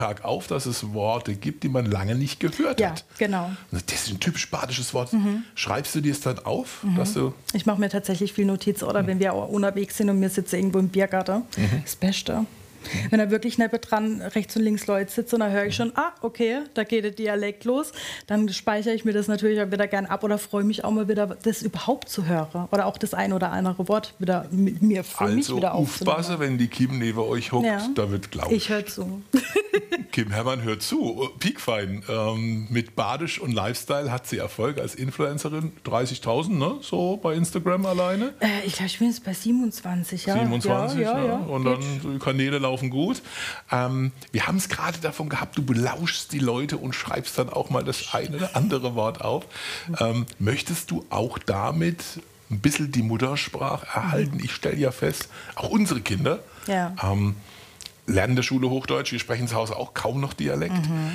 Tag auf, dass es Worte gibt, die man lange nicht gehört hat. Ja, genau. Das ist ein typisch badisches Wort. Schreibst du dir es dann auf? Dass du Ich mache mir tatsächlich viel Notizen oder wenn wir auch unterwegs sind und wir sitzen irgendwo im Biergarten. Das Beste. Wenn da wirklich nebendran rechts und links Leute sitzen, dann höre ich schon, okay, da geht der Dialekt los. Dann speichere ich mir das natürlich auch wieder gern ab oder freue mich auch mal wieder, das überhaupt zu hören. Oder auch das ein oder andere Wort wieder mit mir für mich wieder aufzunehmen. Aufpasse, wenn die Kim neben euch hockt, da wird laut. Ich höre zu. Kim Herrmann hört zu. Piekfein. Mit Badisch und Lifestyle hat sie Erfolg als Influencerin. 30.000, ne? So bei Instagram alleine. Ich glaube, ich bin jetzt bei 27, ja. 27, ja. Und dann die Kanäle laufen gut. Wir haben es gerade davon gehabt, du belauschst die Leute und schreibst dann auch mal das eine oder andere Wort auf. Möchtest du auch damit ein bisschen die Muttersprache erhalten? Ich stelle ja fest, auch unsere Kinder lernen in der Schule Hochdeutsch, wir sprechen zu Hause auch kaum noch Dialekt.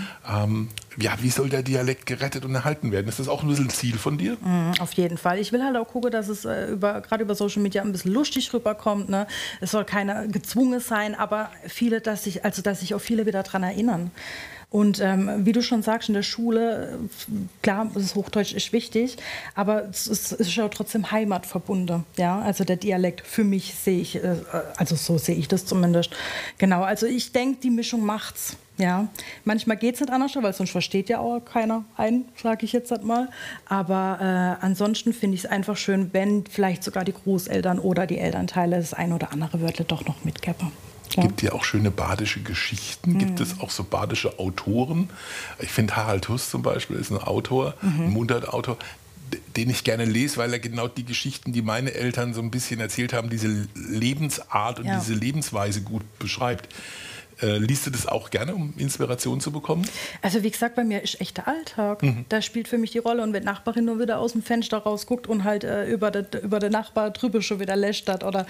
Wie soll der Dialekt gerettet und erhalten werden? Ist das auch ein bisschen ein Ziel von dir? Auf jeden Fall. Ich will halt auch gucken, dass es gerade über Social Media ein bisschen lustig rüberkommt. Ne? Es soll keiner gezwungen sein, aber viele, dass sich auch viele wieder daran erinnern. Und wie du schon sagst, in der Schule, klar, das Hochdeutsch ist wichtig, aber es ist ja trotzdem heimatverbunden. Ja? Also der Dialekt, für mich sehe ich, also so sehe ich das zumindest. Genau, also ich denke, die Mischung macht's. Ja, manchmal geht es nicht anders, weil sonst versteht ja auch keiner ein, sage ich jetzt halt mal. Aber ansonsten finde ich es einfach schön, wenn vielleicht sogar die Großeltern oder die Elternteile das ein oder andere Wörter doch noch mitgeben. Es gibt ja auch schöne badische Geschichten. Gibt es auch so badische Autoren? Ich finde, Harald Huss zum Beispiel ist ein Autor, ein Mundartautor, den ich gerne lese, weil er genau die Geschichten, die meine Eltern so ein bisschen erzählt haben, diese Lebensart und diese Lebensweise gut beschreibt. Liest du das auch gerne, um Inspiration zu bekommen? Also wie gesagt, bei mir ist echt der Alltag. Da spielt für mich die Rolle. Und wenn die Nachbarin nur wieder aus dem Fenster rausguckt und halt über den Nachbar drüber schon wieder lästert oder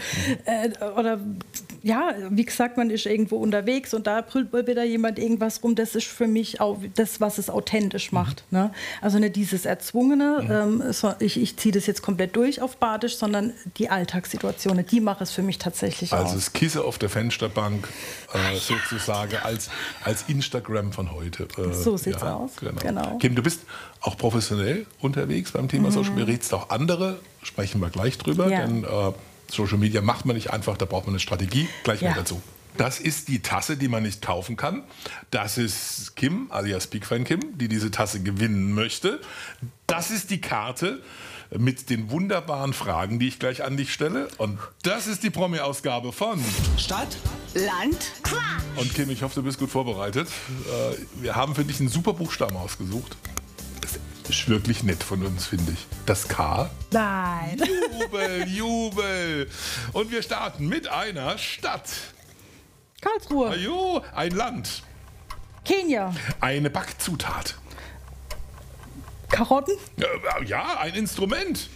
ja, wie gesagt, man ist irgendwo unterwegs und da brüllt mal wieder jemand irgendwas rum. Das ist für mich auch das, was es authentisch macht. Ne? Also nicht dieses Erzwungene, ich ziehe das jetzt komplett durch auf Badisch, sondern die Alltagssituationen, die machen es für mich tatsächlich aus. Also das Kissen auf der Fensterbank, sozusagen als Instagram von heute. So sieht's aus. Genau. Kim, du bist auch professionell unterwegs beim Thema Social Media. Rätst auch andere, sprechen wir gleich drüber, denn Social Media macht man nicht einfach, da braucht man eine Strategie. Gleich mehr dazu. Das ist die Tasse, die man nicht kaufen kann. Das ist Kim, alias Piekfein Kim, die diese Tasse gewinnen möchte. Das ist die Karte mit den wunderbaren Fragen, die ich gleich an dich stelle. Und das ist die Promi-Ausgabe von Stadt, Land, Quatsch. Und Kim, ich hoffe, du bist gut vorbereitet. Wir haben für dich einen super Buchstaben ausgesucht. Das ist wirklich nett von uns, finde ich. Das K. Nein. Jubel, Jubel. Und wir starten mit einer Stadt. Karlsruhe. Ajo, ein Land. Kenia. Eine Backzutat. Karotten. Ja, ein Instrument.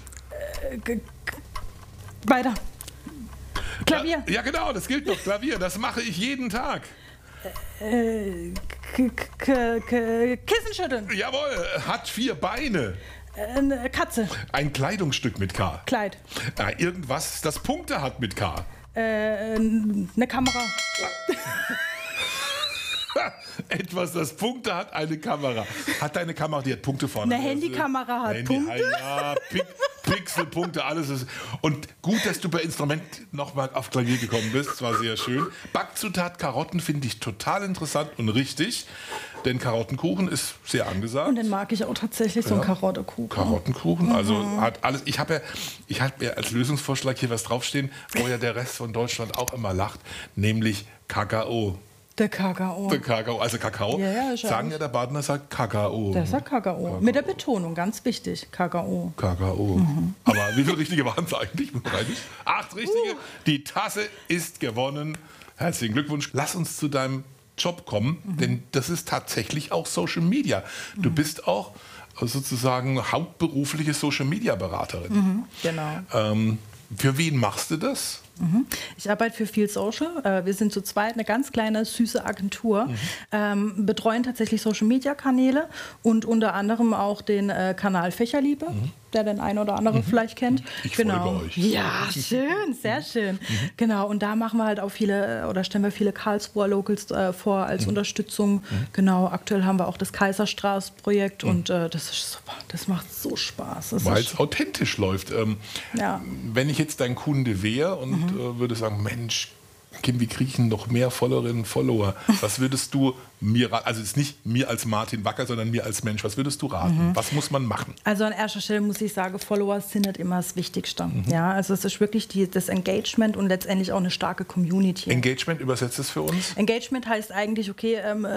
Weiter. Klavier. Ja, genau, das gilt doch. Klavier, das mache ich jeden Tag. Kissen schütteln. Jawohl, hat 4 Beine. Eine Katze. Ein Kleidungsstück mit K. Kleid. Irgendwas, das Punkte hat mit K. Eine Kamera. Etwas, das Punkte hat, eine Kamera. Hat deine Kamera, die hat Punkte vorne? Eine Handykamera hat Punkte? Ja, Pixelpunkte, alles ist. Und gut, dass du bei Instrument nochmal auf Klavier gekommen bist. Das war sehr schön. Backzutat Karotten finde ich total interessant und richtig. Denn Karottenkuchen ist sehr angesagt. Und den mag ich auch tatsächlich, so einen Karottenkuchen. Karottenkuchen, also hat alles. Ich habe ja als Lösungsvorschlag hier was draufstehen, wo ja der Rest von Deutschland auch immer lacht, nämlich Kakao. Der Kakao. Der Kakao, also Kakao. Ja, sagen ja, der Badener sagt Kakao. Der sagt Kakao. Mit der Betonung, ganz wichtig. Kakao. Kakao. Aber wie viele richtige waren es eigentlich? 8 richtige. Die Tasse ist gewonnen. Herzlichen Glückwunsch. Lass uns zu deinem Job kommen, denn das ist tatsächlich auch Social Media. Du bist auch sozusagen hauptberufliche Social Media Beraterin. Genau. Für wen machst du das? Ich arbeite für Feel Social. Wir sind zu zweit eine ganz kleine, süße Agentur, betreuen tatsächlich Social-Media-Kanäle und unter anderem auch den Kanal Fächerliebe, der den einen oder anderen vielleicht kennt. Ich folge euch. Ja, schön, sehr schön. Genau, und da machen wir halt auch viele, oder stellen wir viele Karlsruher Locals vor als Unterstützung. Genau, aktuell haben wir auch das Kaiserstraße-Projekt und das ist super. Das macht so Spaß. Weil es authentisch läuft. Wenn ich jetzt dein Kunde wäre und würde sagen, Mensch, Kim, wie kriege ich noch mehr Followerinnen und Follower? Was würdest du mir raten? Also es ist nicht mir als Martin Wacker, sondern mir als Mensch. Was würdest du raten? Was muss man machen? Also an erster Stelle muss ich sagen, Follower sind nicht immer das Wichtigste. Ja, also es ist wirklich das Engagement und letztendlich auch eine starke Community. Engagement, übersetzt es für uns? Engagement heißt eigentlich, okay,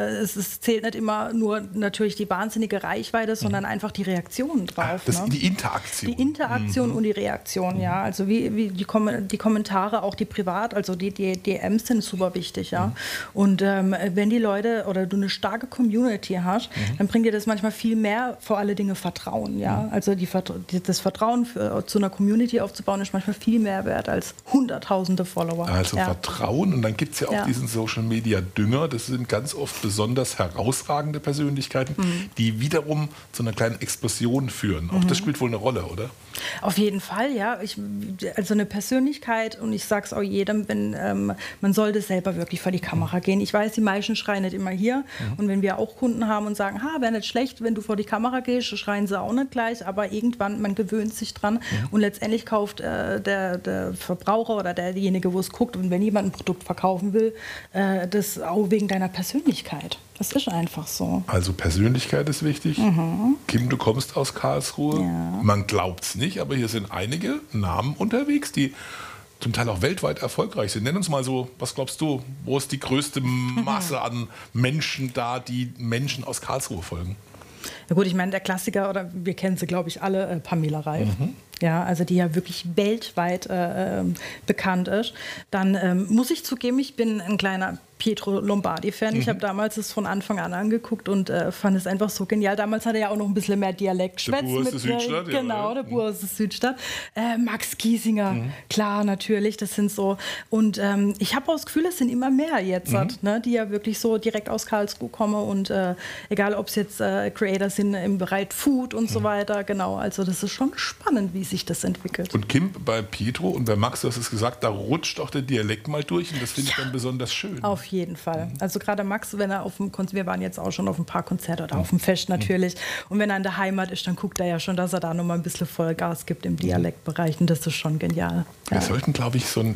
es zählt nicht immer nur natürlich die wahnsinnige Reichweite, sondern einfach die Reaktion drauf. Die Interaktion. Die Interaktion und die Reaktion, ja. Also wie die Kommentare, auch die privat, also die DMs sind super wichtig, ja. Und wenn die Leute oder du eine starke Community hast, dann bringt dir das manchmal viel mehr, vor alle Dinge Vertrauen, ja. Also das Vertrauen zu einer Community aufzubauen ist manchmal viel mehr wert als hunderttausende Follower. Also Vertrauen, und dann gibt es ja auch diesen Social-Media-Dünger, das sind ganz oft besonders herausragende Persönlichkeiten, die wiederum zu einer kleinen Explosion führen. Auch das spielt wohl eine Rolle, oder? Auf jeden Fall, ja. Also eine Persönlichkeit, und ich sage es auch jedem, man sollte selber wirklich vor die Kamera gehen. Ich weiß, die meisten schreien nicht immer hier. Und wenn wir auch Kunden haben und sagen, wäre nicht schlecht, wenn du vor die Kamera gehst, schreien sie auch nicht gleich. Aber irgendwann, man gewöhnt sich dran. Und letztendlich kauft der Verbraucher oder derjenige, wo es guckt, und wenn jemand ein Produkt verkaufen will, das auch wegen deiner Persönlichkeit. Das ist einfach so. Also Persönlichkeit ist wichtig. Kim, du kommst aus Karlsruhe. Ja. Man glaubt es nicht, aber hier sind einige Namen unterwegs, die zum Teil auch weltweit erfolgreich sind. Nenn uns mal so, was glaubst du, wo ist die größte Masse an Menschen da, die Menschen aus Karlsruhe folgen? Ja gut, ich meine, der Klassiker, oder wir kennen sie, glaube ich, alle, Pamela Reif. Ja, also die ja wirklich weltweit bekannt ist. Dann muss ich zugeben, ich bin ein kleiner Pietro Lombardi-Fan. Ich habe damals es von Anfang an angeguckt und fand es einfach so genial. Damals hat er ja auch noch ein bisschen mehr Dialekt geschwätzt. Der Bur ist Südstadt. Genau, der Bur ist Südstadt. Max Giesinger, klar, natürlich, das sind so. Und ich habe auch das Gefühl, es sind immer mehr jetzt, die ja wirklich so direkt aus Karlsruhe kommen. Und egal, ob es jetzt Creator sind im Bereich Food und so weiter. Genau, also das ist schon spannend, wie sich das entwickelt. Und Kim, bei Pietro und bei Max, du hast es gesagt, da rutscht auch der Dialekt mal durch und das finde ich dann besonders schön. Auf jeden Fall. Also gerade Max, wenn er auf dem Konzert, wir waren jetzt auch schon auf ein paar Konzerte oder auf dem Fest natürlich, und wenn er in der Heimat ist, dann guckt er ja schon, dass er da nochmal ein bisschen Vollgas gibt im Dialektbereich, und das ist schon genial. Wir sollten, glaube ich, so ein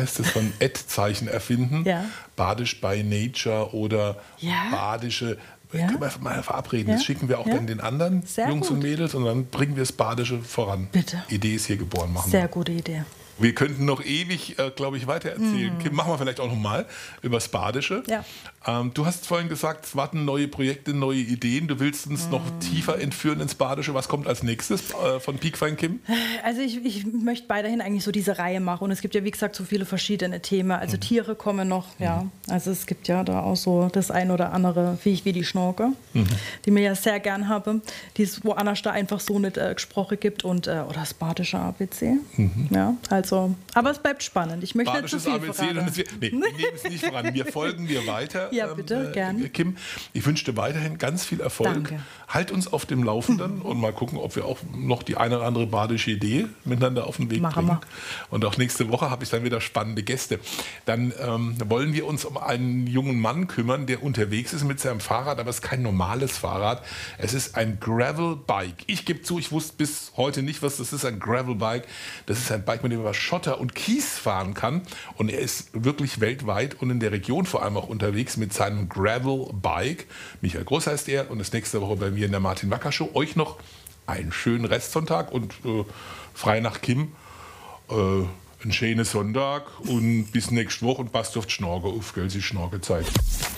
Ad-Zeichen erfinden, Badisch by Nature oder badische. Können wir mal verabreden. Das schicken wir auch dann den anderen Jungs und Mädels, und dann bringen wir das Badische voran. Bitte. Idee ist hier geboren. Machen Sehr gute Idee. Wir könnten noch ewig, glaube ich, weiter erzählen. Kim, machen wir vielleicht auch noch mal über das Badische. Ja. Du hast vorhin gesagt, es warten neue Projekte, neue Ideen. Du willst uns noch tiefer entführen ins Badische. Was kommt als nächstes von Piekfein Kim? Also ich möchte weiterhin eigentlich so diese Reihe machen. Und es gibt ja, wie gesagt, so viele verschiedene Themen. Also Tiere kommen noch, ja. Also es gibt ja da auch so das ein oder andere, wie die Schnorke, die mir ja sehr gern habe, die es woanders da einfach so nicht gesprochen gibt. Und, oder das badische ABC. Ja, also, aber es bleibt spannend. Ich möchte Badisches nicht zu viel ABC, wir nehmen es nicht voran. Wir folgen dir weiter. Ja, bitte, gerne. Kim, ich wünsche dir weiterhin ganz viel Erfolg. Danke. Halt uns auf dem Laufenden und mal gucken, ob wir auch noch die eine oder andere badische Idee miteinander auf den Weg bringen. Und auch nächste Woche habe ich dann wieder spannende Gäste. Dann wollen wir uns um einen jungen Mann kümmern, der unterwegs ist mit seinem Fahrrad, aber es ist kein normales Fahrrad. Es ist ein Gravel-Bike. Ich gebe zu, ich wusste bis heute nicht, was das ist, ein Gravel-Bike. Das ist ein Bike, mit dem man über Schotter und Kies fahren kann. Und er ist wirklich weltweit und in der Region vor allem auch unterwegs mit seinem Gravel-Bike. Michael Groß heißt er, und ist nächste Woche bei mir in der Martin Wacker Show. Euch noch einen schönen Restsonntag und frei nach Kim. Einen schönen Sonntag und bis nächste Woche, und passt auf die Schnorke auf, gell, sie Schnorkezeit.